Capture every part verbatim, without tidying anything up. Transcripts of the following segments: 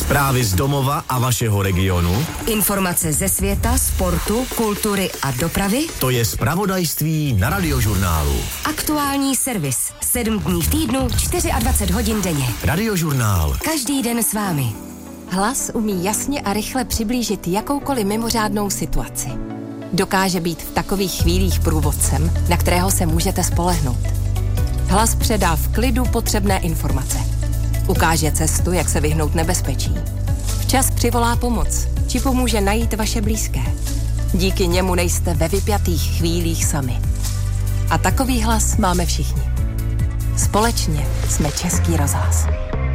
Zprávy z domova a vašeho regionu. Informace ze světa, sportu, kultury a dopravy. To je zpravodajství na Radiožurnálu. Aktuální servis. Sedm dní v týdnu, dvacet čtyři hodin denně. Radiožurnál. Každý den s vámi. Hlas umí jasně a rychle přiblížit jakoukoliv mimořádnou situaci. Dokáže být v takových chvílích průvodcem, na kterého se můžete spolehnout. Hlas předá v klidu potřebné informace. Ukáže cestu, jak se vyhnout nebezpečí. Včas přivolá pomoc, či pomůže najít vaše blízké. Díky němu nejste ve vypjatých chvílích sami. A takový hlas máme všichni. Společně jsme Český rozhlas.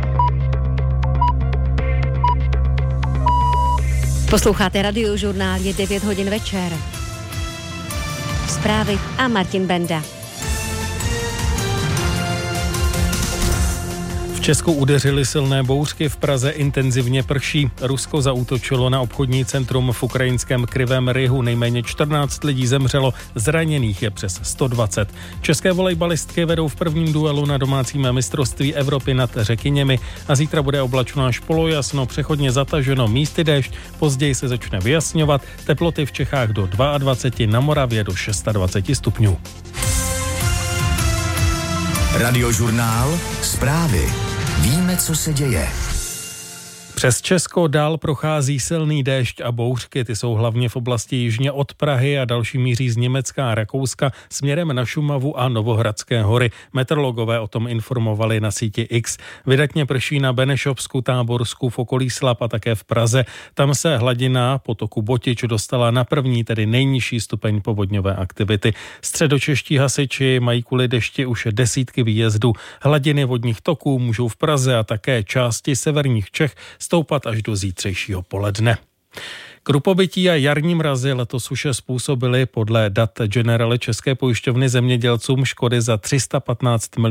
Posloucháte Radiožurnál, je devět hodin večer. Zprávy a Martin Benda. V Česku udeřily silné bouřky, v Praze intenzivně prší. Rusko zaútočilo na obchodní centrum v ukrajinském Krivém Rihu. Nejméně čtrnáct lidí zemřelo, zraněných je přes sto dvacet. České volejbalistky vedou v prvním duelu na domácím mistrovství Evropy nad Řekyněmi a zítra bude oblačno až polojasno, přechodně zataženo, místy déšť, později se začne vyjasňovat, teploty v Čechách do dvacet dva, na Moravě do dvacet šest stupňů. Radiožurnál. Zprávy. Víme, co se děje. Přes Česko dál prochází silný déšť a bouřky. Ty jsou hlavně v oblasti jižně od Prahy a další míří z Německa a Rakouska směrem na Šumavu a Novohradské hory. Meteorologové o tom informovali na síti X. Vydatně prší na Benešovsku, Táborsku, v okolí Slap a také v Praze. Tam se hladina potoku Botič dostala na první, tedy nejnižší stupeň povodňové aktivity. Středočeští hasiči mají kvůli dešti už desítky výjezdů. Hladiny vodních toků můžou v Praze a také části severních Čech stoupat až do zítřejšího poledne. Krupobytí a jarní mrazy letos už způsobily podle dat Generali České pojišťovny zemědělcům škody za tři sta patnáct milionů